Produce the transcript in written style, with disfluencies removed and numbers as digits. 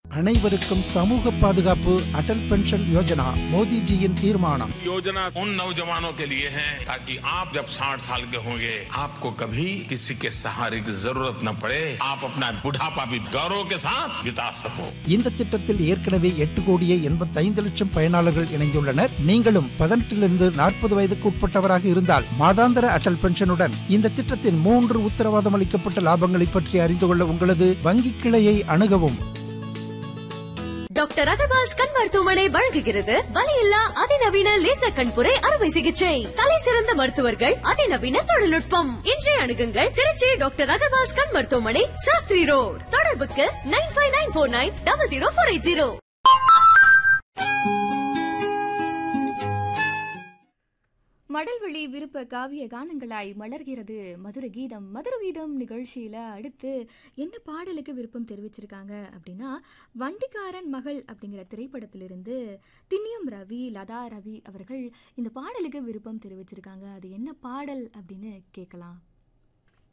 அனைவருக்கும் சமூக பாதுகாப்பு அடல் பென்ஷன் யோஜனா மோடிஜியின் தீர்மானம். योजना उन नौजवानों के लिए है ताकि आप जब 60 साल के होंगे आपको कभी किसी के सहारे की जरूरत न पड़े, आप अपना बुढ़ापा भी गौरव के साथ बिता सको. இந்த திட்டத்தில் ஏற்கனவே 8,85,00,000 பயனாளர்கள் இணைந்துள்ளனர். நீங்களும் 18 40 வயதுக்கு உட்பட்டவராக இருந்தால் மாதாந்திர அடல் பென்ஷனுடன் இந்த திட்டத்தின் 3 உத்தரவாதம் அளிக்கப்பட்ட லாபங்களை பற்றி அறிந்து கொள்ள உங்களது வங்கி கிளையை அணுகவும். டாக்டர் அகர்வால்ஸ் கண் மருத்துவமனை வழங்குகிறது வலியில்லா அதிநவீன லேசர் கண்புரை அறுவை சிகிச்சை. தலை சிறந்த மருத்துவர்கள், அதிநவீன தொழில்நுட்பம். இன்றைய அணுகுங்கள் திருச்சி டாக்டர் அகர்வால்ஸ் கண் மருத்துவமனை, சாஸ்திரி ரோட். தொடர்புக்கு 9594900480. மடல்வெளி விருப்ப காவிய கானங்களாய் மலர்கிறது மதுர கீதம். மதுர கீதம் நிகழ்ச்சியில் அடுத்து என்ன பாடலுக்கு விருப்பம் தெரிவிச்சிருக்காங்க அப்படின்னா, வண்டிக்காரன் மகள் அப்படிங்கிற திரைப்படத்திலிருந்து திண்ணியம் ரவி, லதா ரவி அவர்கள் இந்த பாடலுக்கு விருப்பம் தெரிவிச்சிருக்காங்க. அது என்ன பாடல் அப்படின்னு கேட்கலாம்.